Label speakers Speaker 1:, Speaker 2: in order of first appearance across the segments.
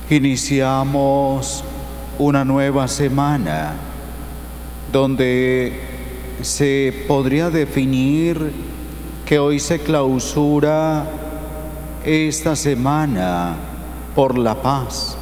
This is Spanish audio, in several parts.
Speaker 1: Iniciamos una nueva semana donde se podría definir que hoy se clausura esta semana por la paz.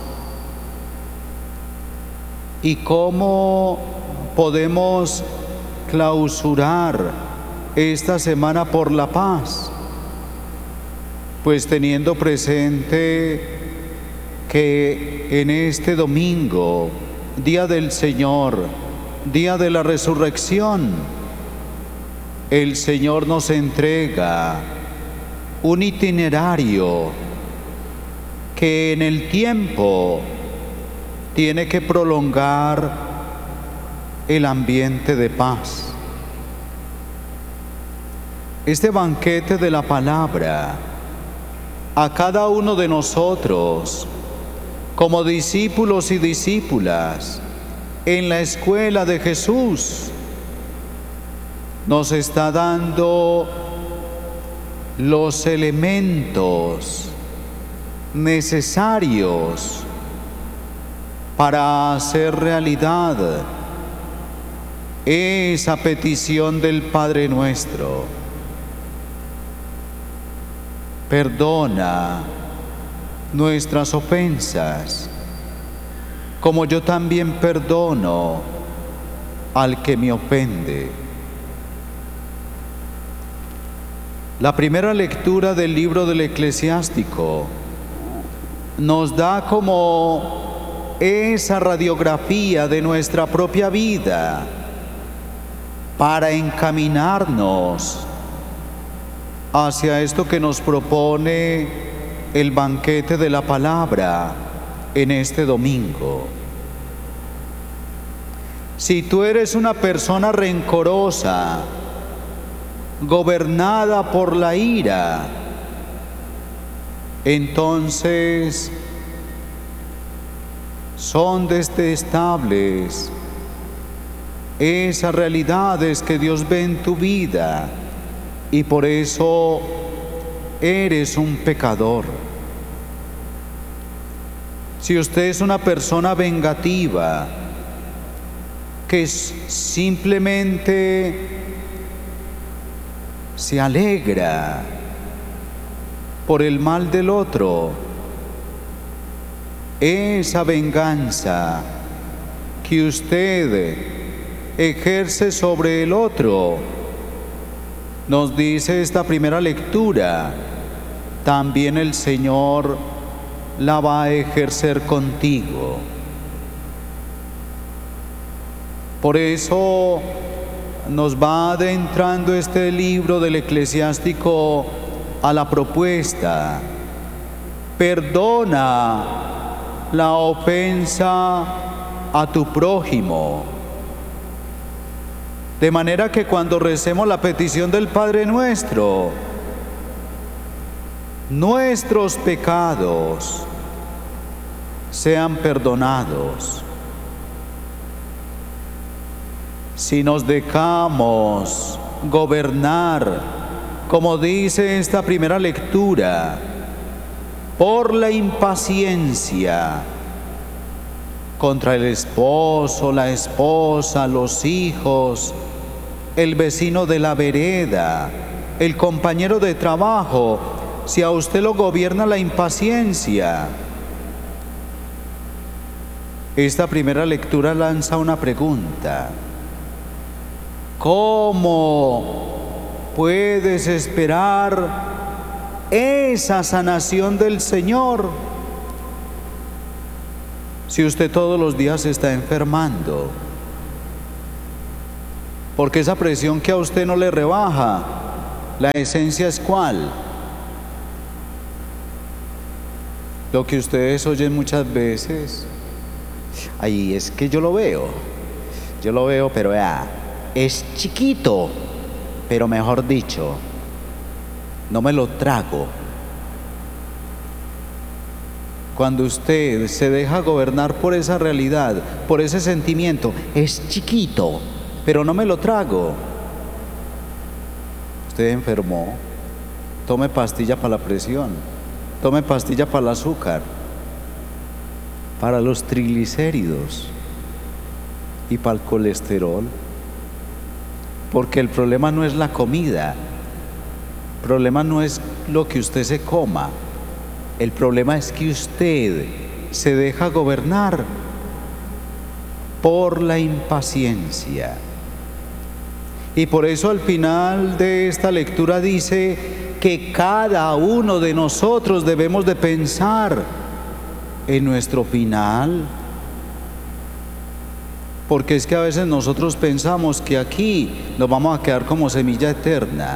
Speaker 1: ¿Y cómo podemos clausurar esta semana por la paz? Pues teniendo presente que en este domingo, día del Señor, día de la resurrección, el Señor nos entrega un itinerario que en el tiempo tiene que prolongar el ambiente de paz. Este banquete de la palabra a cada uno de nosotros, como discípulos y discípulas en la escuela de Jesús, nos está dando los elementos necesarios para hacer realidad esa petición del Padre nuestro. Perdona nuestras ofensas, como yo también perdono al que me ofende. La primera lectura del libro del Eclesiástico nos da como esa radiografía de nuestra propia vida para encaminarnos hacia esto que nos propone el banquete de la palabra en este domingo. Si tú eres una persona rencorosa, gobernada por la ira, entonces son detestables esas realidades que Dios ve en tu vida y por eso eres un pecador. Si usted es una persona vengativa, que simplemente se alegra por el mal del otro, esa venganza que usted ejerce sobre el otro, nos dice esta primera lectura, también el Señor la va a ejercer contigo. Por eso nos va adentrando este libro del Eclesiástico a la propuesta: perdona la ofensa a tu prójimo. De manera que cuando recemos la petición del Padre nuestro, nuestros pecados sean perdonados. Si nos dejamos gobernar, como dice esta primera lectura, por la impaciencia contra el esposo, la esposa, los hijos, el vecino de la vereda, el compañero de trabajo, si a usted lo gobierna la impaciencia, esta primera lectura lanza una pregunta: ¿cómo puedes esperar esa sanación del Señor si usted todos los días se está enfermando? Porque esa presión que a usted no le rebaja, la esencia es ¿cuál? Lo que ustedes oyen muchas veces: ay, es que yo lo veo, pero vea, es chiquito, pero mejor dicho, no me lo trago. Cuando usted se deja gobernar por esa realidad, por ese sentimiento, es chiquito, pero no me lo trago, usted enfermó. Tome pastilla para la presión, tome pastilla para el azúcar. para los triglicéridos y para el colesterol. Porque el problema no es la comida, el problema no es lo que usted se coma, el problema es que usted se deja gobernar por la impaciencia. Y por eso al final de esta lectura dice que cada uno de nosotros debemos de pensar en nuestro final. Porque es que a veces nosotros pensamos que aquí nos vamos a quedar como semilla eterna.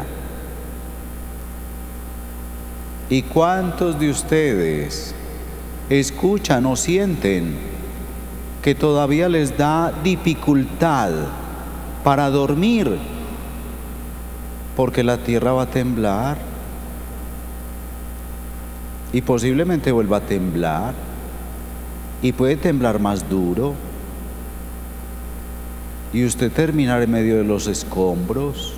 Speaker 1: ¿Y cuántos de ustedes escuchan o sienten que todavía les da dificultad para dormir? Porque la tierra va a temblar y posiblemente vuelva a temblar y puede temblar más duro y usted terminar en medio de los escombros.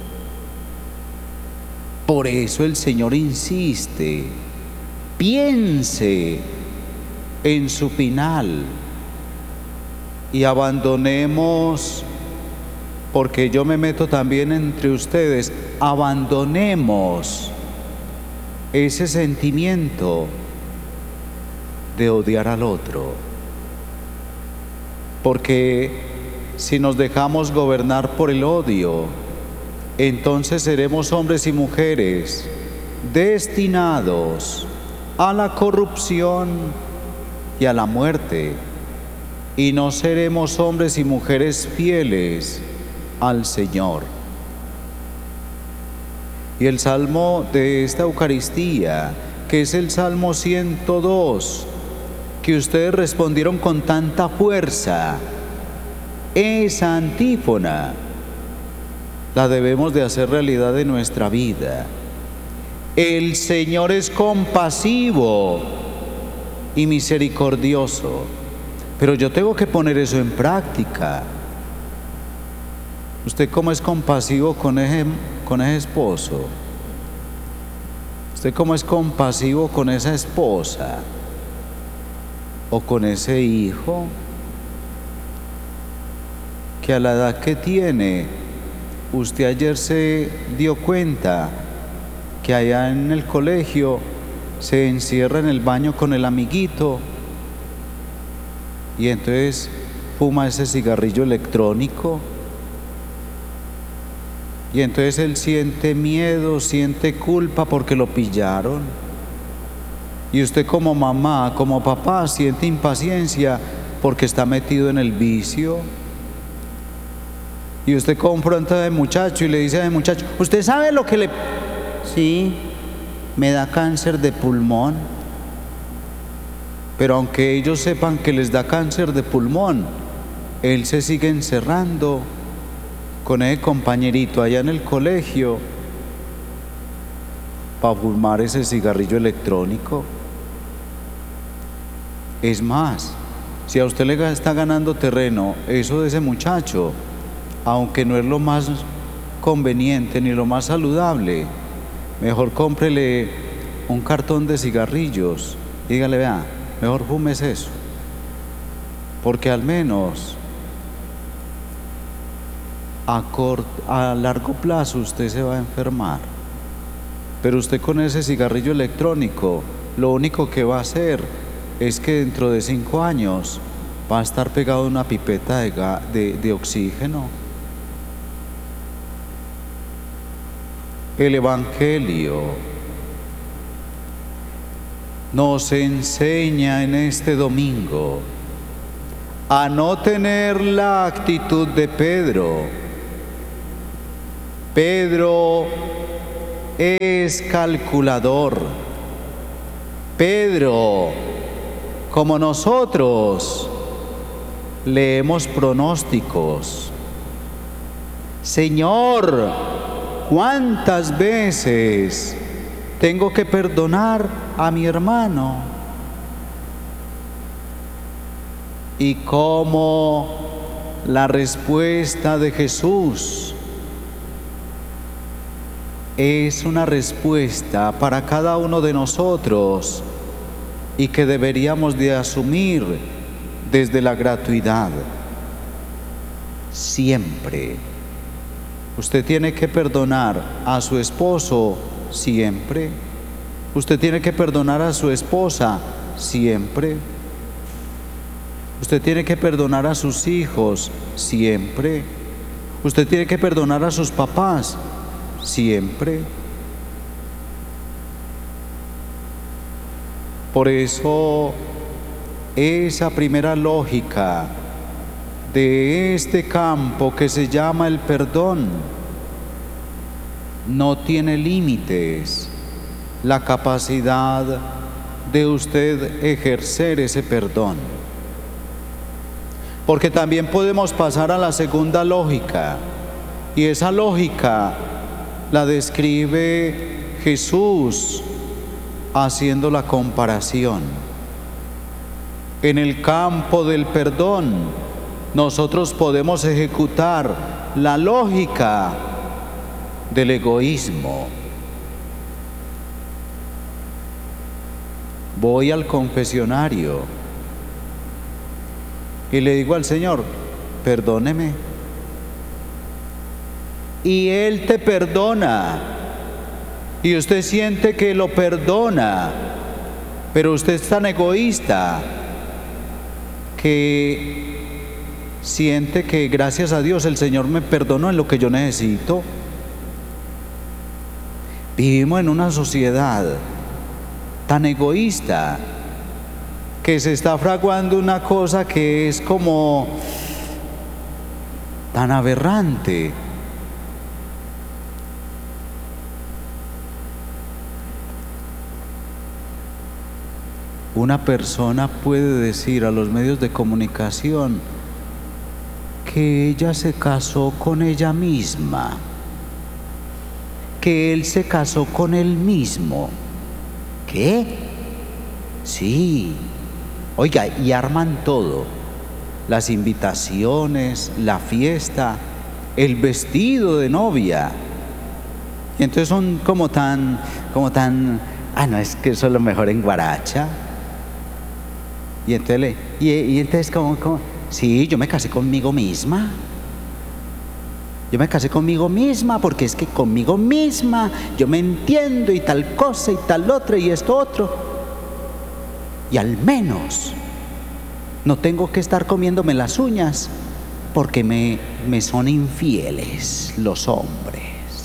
Speaker 1: Por eso el Señor insiste, piense en su final y abandonemos, porque yo me meto también entre ustedes, abandonemos ese sentimiento de odiar al otro, porque si nos dejamos gobernar por el odio, entonces seremos hombres y mujeres destinados a la corrupción y a la muerte, y no seremos hombres y mujeres fieles al Señor. Y el salmo de esta Eucaristía, que es el Salmo 102, que ustedes respondieron con tanta fuerza, esa antífona la debemos de hacer realidad en nuestra vida. El Señor es compasivo y misericordioso, pero yo tengo que poner eso en práctica. ¿Usted cómo es compasivo con ese esposo? ¿Usted cómo es compasivo con esa esposa? ¿O con ese hijo que a la edad que tiene, usted ayer se dio cuenta que allá en el colegio se encierra en el baño con el amiguito y entonces fuma ese cigarrillo electrónico? Y entonces él siente miedo, siente culpa porque lo pillaron. Y usted como mamá, como papá, siente impaciencia porque está metido en el vicio. Y usted confronta al muchacho y le dice al muchacho, ¿usted sabe lo que le...? Sí, me da cáncer de pulmón. Pero aunque ellos sepan que les da cáncer de pulmón, él se sigue encerrando con ese compañerito allá en el colegio para fumar ese cigarrillo electrónico. Es más, si a usted le está ganando terreno eso de ese muchacho, aunque no es lo más conveniente ni lo más saludable, mejor cómprele un cartón de cigarrillos, dígale, vea, mejor fumes eso, porque al menos a largo plazo usted se va a enfermar. Pero usted con ese cigarrillo electrónico, lo único que va a hacer es que dentro de 5 años va a estar pegado a una pipeta de oxígeno. El Evangelio nos enseña en este domingo a no tener la actitud de Pedro. Pedro es calculador. Pedro, como nosotros, leemos pronósticos. Señor, ¿cuántas veces tengo que perdonar a mi hermano? Y como la respuesta de Jesús es una respuesta para cada uno de nosotros y que deberíamos de asumir desde la gratuidad. Siempre. Usted tiene que perdonar a su esposo siempre. Usted tiene que perdonar a su esposa siempre. Usted tiene que perdonar a sus hijos siempre. Usted tiene que perdonar a sus papás siempre. Por eso, esa primera lógica de este campo que se llama el perdón no tiene límites. La capacidad de usted ejercer ese perdón. Porque también podemos pasar a la segunda lógica, y esa lógica la describe Jesús haciendo la comparación. En el campo del perdón, nosotros podemos ejecutar la lógica del egoísmo. Voy al confesionario y le digo al Señor, perdóneme. Y Él te perdona. Y usted siente que lo perdona. Pero usted es tan egoísta que siente que gracias a Dios el Señor me perdonó en lo que yo necesito. Vivimos en una sociedad tan egoísta que se está fraguando una cosa que es como tan aberrante. Una persona puede decir a los medios de comunicación que ella se casó con ella misma, que él se casó con él mismo. ¿Qué? Sí. Oiga, y arman todo: las invitaciones, la fiesta, el vestido de novia. Y entonces son como tan, no, es que eso es lo mejor en guaracha. Y entonces, entonces como, sí, yo me casé conmigo misma. Yo me casé conmigo misma porque es que conmigo misma yo me entiendo y tal cosa y tal otra y esto otro. Y al menos no tengo que estar comiéndome las uñas porque me son infieles los hombres.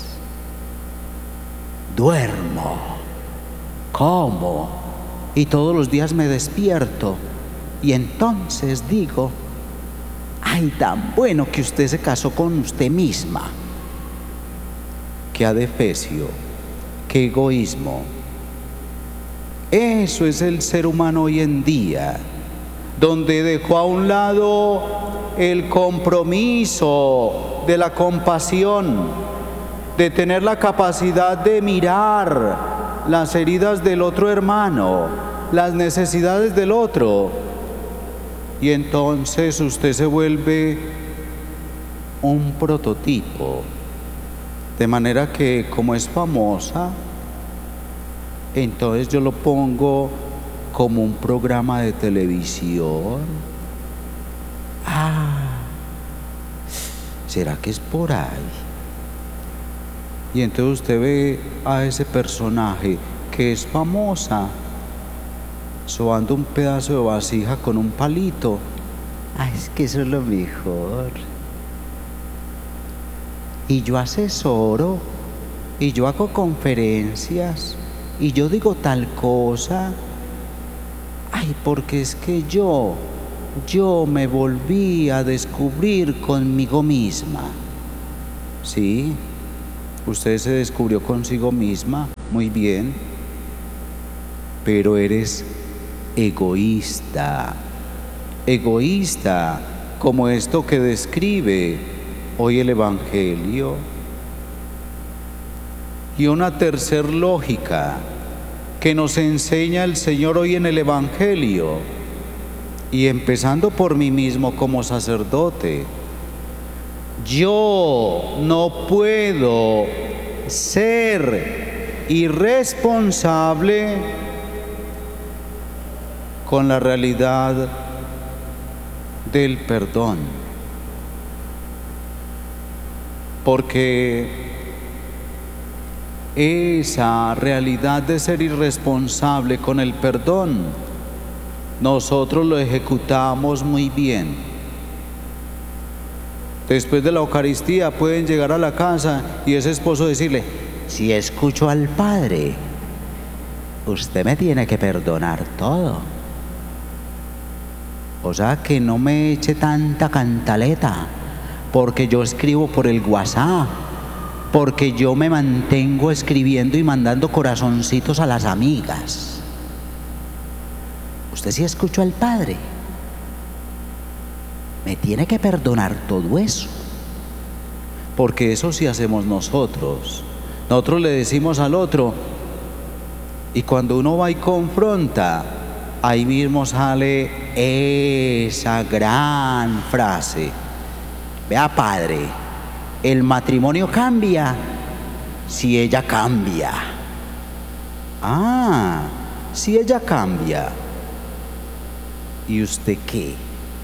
Speaker 1: Duermo, como y todos los días me despierto y entonces digo, ay, tan bueno que usted se casó con usted misma. Qué adefesio, qué egoísmo. Eso es el ser humano hoy en día, donde dejó a un lado el compromiso de la compasión, de tener la capacidad de mirar las heridas del otro hermano, las necesidades del otro. Y entonces usted se vuelve un prototipo, de manera que como es famosa, entonces yo lo pongo como un programa de televisión. ¿Será que es por ahí? Y entonces usted ve a ese personaje que es famosa sobando un pedazo de vasija con un palito. Es que eso es lo mejor. Y yo asesoro, y yo hago conferencias, y yo digo tal cosa. Porque es que yo me volví a descubrir conmigo misma. Sí, usted se descubrió consigo misma, muy bien, pero eres egoísta, como esto que describe hoy el Evangelio. Y una tercer lógica que nos enseña el Señor hoy en el Evangelio, y empezando por mí mismo como sacerdote, yo no puedo ser irresponsable con la realidad del perdón. Porque esa realidad de ser irresponsable con el perdón, nosotros lo ejecutamos muy bien. Después de la Eucaristía pueden llegar a la casa y ese esposo decirle: si escucho al Padre, usted me tiene que perdonar todo. O sea, que no me eche tanta cantaleta, porque yo escribo por el WhatsApp, porque yo me mantengo escribiendo y mandando corazoncitos a las amigas. Usted sí escuchó al Padre, me tiene que perdonar todo eso. Porque eso sí hacemos nosotros. Nosotros le decimos al otro, y cuando uno va y confronta, ahí mismo sale esa gran frase: vea, Padre, el matrimonio cambia si ella cambia. Ah, si ella cambia. ¿Y usted qué?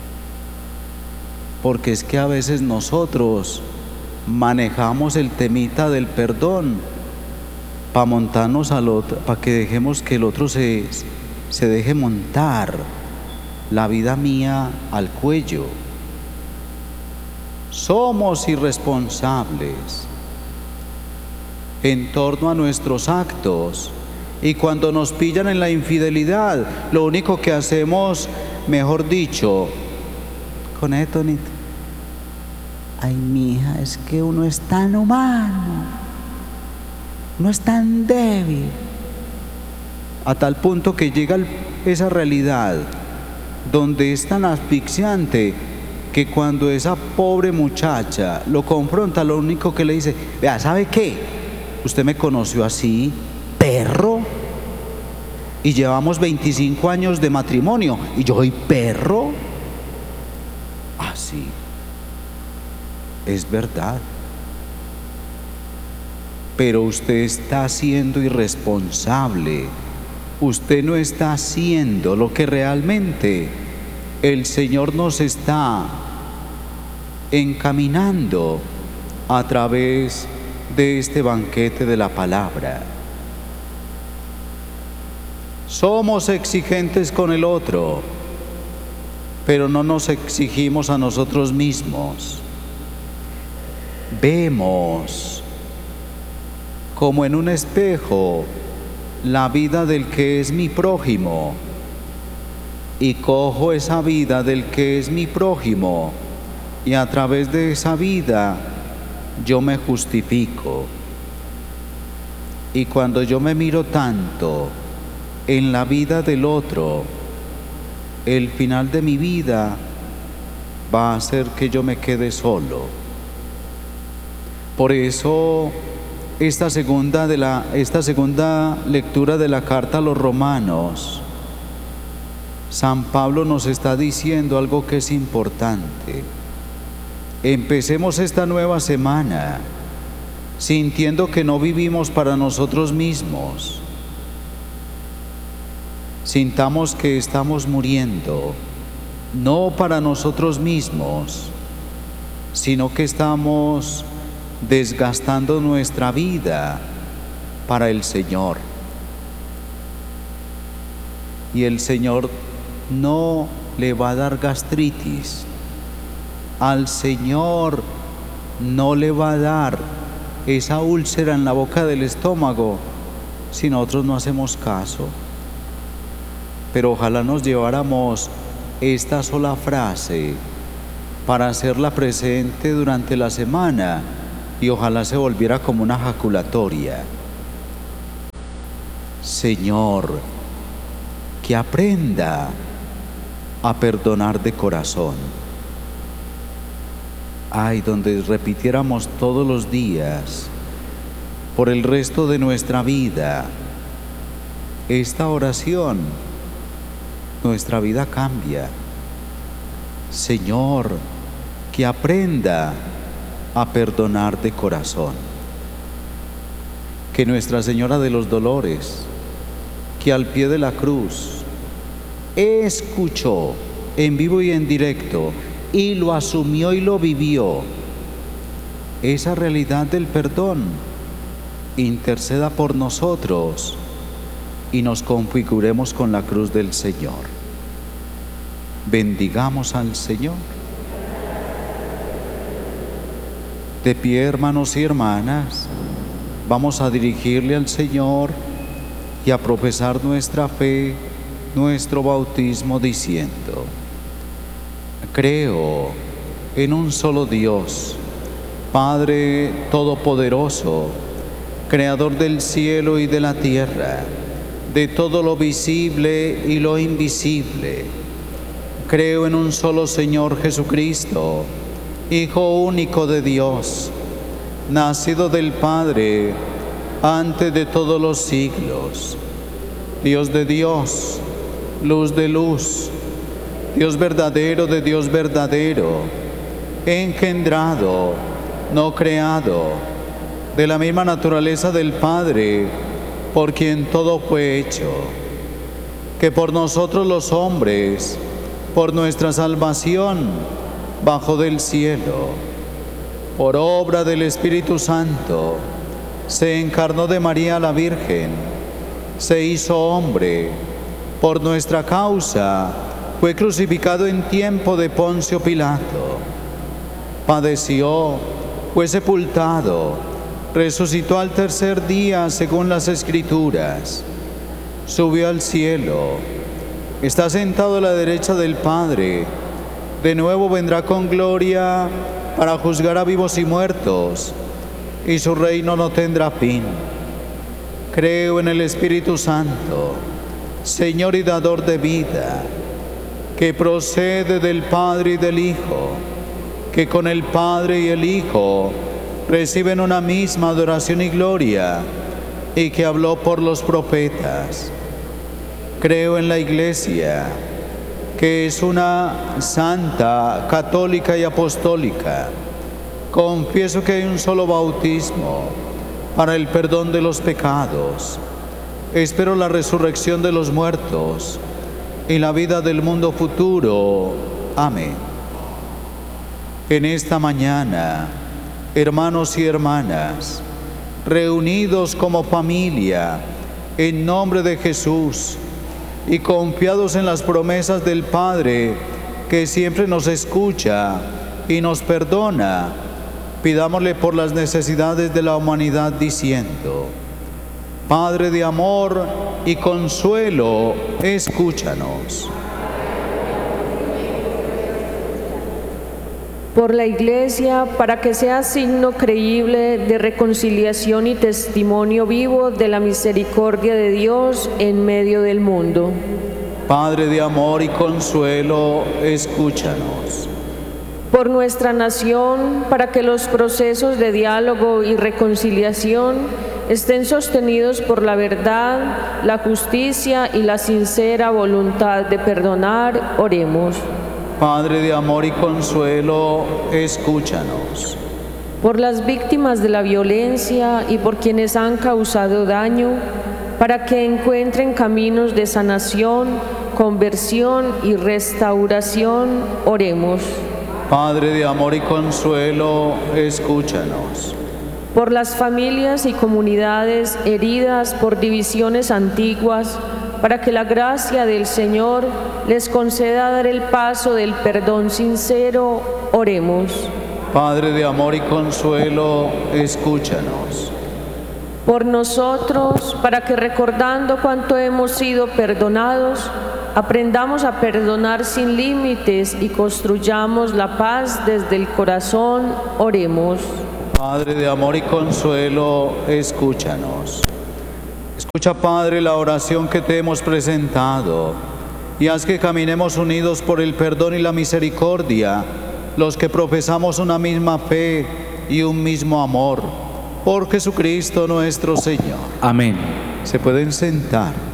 Speaker 1: Porque es que a veces nosotros manejamos el temita del perdón para montarnos al otro, para que dejemos que el otro se deje montar la vida mía al cuello. Somos irresponsables en torno a nuestros actos, y cuando nos pillan en la infidelidad, lo único que hacemos, mejor dicho, con esto, ay, mija, es que uno es tan humano, uno es tan débil, a tal punto que llega esa realidad donde es tan asfixiante que cuando esa pobre muchacha lo confronta, lo único que le dice: vea, ¿sabe qué? Usted me conoció así, perro, y llevamos 25 años de matrimonio y yo soy perro. Así, es verdad. Pero usted está siendo irresponsable. Usted no está haciendo lo que realmente el Señor nos está encaminando a través de este banquete de la palabra. Somos exigentes con el otro, pero no nos exigimos a nosotros mismos. Vemos como en un espejo la vida del que es mi prójimo, y cojo esa vida del que es mi prójimo, y a través de esa vida yo me justifico. Y cuando yo me miro tanto en la vida del otro, el final de mi vida va a hacer que yo me quede solo. Por eso esta segunda lectura de la carta a los Romanos, San Pablo nos está diciendo algo que es importante. Empecemos esta nueva semana sintiendo que no vivimos para nosotros mismos. Sintamos que estamos muriendo, no para nosotros mismos, sino que estamos desgastando nuestra vida para el Señor. Y el Señor no le va a dar gastritis. Al Señor no le va a dar esa úlcera en la boca del estómago si nosotros no hacemos caso. Pero ojalá nos lleváramos esta sola frase para hacerla presente durante la semana, y ojalá se volviera como una jaculatoria. Señor, que aprenda a perdonar de corazón. Ay, donde repitiéramos todos los días, por el resto de nuestra vida, esta oración, nuestra vida cambia. Señor, que aprenda a perdonar de corazón. Que Nuestra Señora de los Dolores, que al pie de la cruz escuchó en vivo y en directo, y lo asumió y lo vivió. Esa realidad del perdón interceda por nosotros y nos configuremos con la cruz del Señor. Bendigamos al Señor. De pie, hermanos y hermanas, vamos a dirigirle al Señor y a profesar nuestra fe, nuestro bautismo, diciendo: creo en un solo Dios, Padre Todopoderoso, Creador del cielo y de la tierra, de todo lo visible y lo invisible. Creo en un solo Señor Jesucristo, Hijo único de Dios, nacido del Padre antes de todos los siglos, Dios de Dios, luz de luz, Dios verdadero de Dios verdadero, engendrado, no creado, de la misma naturaleza del Padre, por quien todo fue hecho, que por nosotros los hombres, por nuestra salvación, bajó del cielo, por obra del Espíritu Santo, se encarnó de María la Virgen, se hizo hombre, por nuestra causa fue crucificado en tiempo de Poncio Pilato, padeció, fue sepultado, resucitó al tercer día según las Escrituras, subió al cielo, está sentado a la derecha del Padre, de nuevo vendrá con gloria para juzgar a vivos y muertos, y su reino no tendrá fin. Creo en el Espíritu Santo, Señor y dador de vida, que procede del Padre y del Hijo, que con el Padre y el Hijo reciben una misma adoración y gloria, y que habló por los profetas. Creo en la Iglesia, que es una santa, católica y apostólica. Confieso que hay un solo bautismo para el perdón de los pecados. Espero la resurrección de los muertos y la vida del mundo futuro. Amén. En esta mañana, hermanos y hermanas, reunidos como familia, en nombre de Jesús, y confiados en las promesas del Padre, que siempre nos escucha y nos perdona, pidámosle por las necesidades de la humanidad diciendo: Padre de amor y consuelo, escúchanos.
Speaker 2: Por la Iglesia, para que sea signo creíble de reconciliación y testimonio vivo de la misericordia de Dios en medio del mundo.
Speaker 1: Padre de amor y consuelo, escúchanos.
Speaker 2: Por nuestra nación, para que los procesos de diálogo y reconciliación estén sostenidos por la verdad, la justicia y la sincera voluntad de perdonar, oremos.
Speaker 1: Padre de amor y consuelo, escúchanos.
Speaker 2: Por las víctimas de la violencia y por quienes han causado daño, para que encuentren caminos de sanación, conversión y restauración, oremos.
Speaker 1: Padre de amor y consuelo, escúchanos.
Speaker 2: Por las familias y comunidades heridas por divisiones antiguas, para que la gracia del Señor les conceda dar el paso del perdón sincero, oremos.
Speaker 1: Padre de amor y consuelo, escúchanos.
Speaker 2: Por nosotros, para que recordando cuánto hemos sido perdonados, aprendamos a perdonar sin límites y construyamos la paz desde el corazón, oremos.
Speaker 1: Padre de amor y consuelo, escúchanos. Escucha, Padre, la oración que te hemos presentado, y haz que caminemos unidos por el perdón y la misericordia, los que profesamos una misma fe y un mismo amor. Por Jesucristo nuestro Señor.
Speaker 3: Amén.
Speaker 1: Se pueden sentar.